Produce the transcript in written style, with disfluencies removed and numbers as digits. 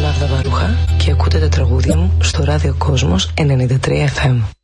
Μάγδα Βαρούχα και ακούτε τα τραγούδια μου στο ράδιο Κόσμος 93 FM.